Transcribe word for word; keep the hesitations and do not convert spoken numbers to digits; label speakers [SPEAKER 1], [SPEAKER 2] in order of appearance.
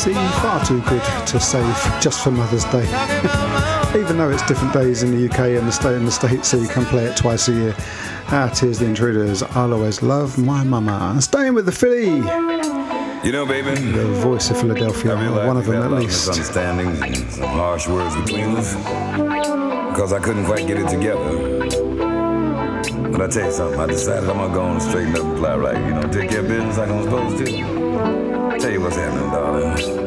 [SPEAKER 1] See, far too good to save just for Mother's Day. Even though it's different days in the U K and the state in the States, so you can play it twice a year. Ah, here's the Intruders. I'll always love my mama. Staying with the Philly.
[SPEAKER 2] You know, baby,
[SPEAKER 1] the voice of Philadelphia, one of them at least.
[SPEAKER 2] Misunderstandings and some harsh words between us, because I couldn't quite get it together. But I tell you something, I decided I'm gonna go on and straighten up and fly right. You know, take care of business like I'm supposed to. Tell you what's happening, darling.